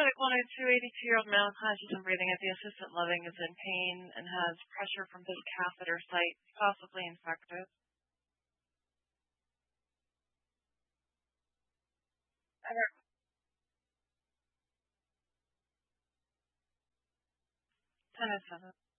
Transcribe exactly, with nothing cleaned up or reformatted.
sympathetic one oh two, eighty-two-year-old male conscious and breathing at the assisted living is in pain and has pressure from his catheter site, possibly infected. ten oh seven.